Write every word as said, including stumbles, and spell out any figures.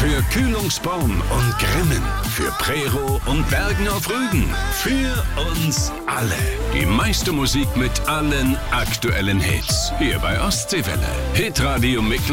Für Kühlungsborn und Grimmen. Für Prero und Bergen auf Rügen. Für uns alle. Die meiste Musik mit allen aktuellen Hits. Hier bei Ostseewelle. Hitradio Mittelrhein.